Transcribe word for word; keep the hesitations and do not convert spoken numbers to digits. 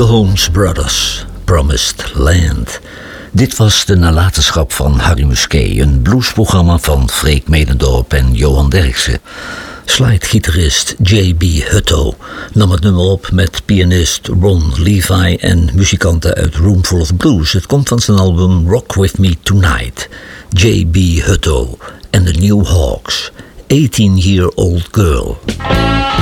Holmes Brothers, Promised Land. Dit was de nalatenschap van Harry Musquet, een bluesprogramma van Freek Medendorp en Johan Derksen. Slide-gitarist J B Hutto nam het nummer op met pianist Ron Levi en muzikanten uit Roomful of Blues. Het komt van zijn album Rock With Me Tonight. J B Hutto en de New Hawks, eighteen-year-old girl.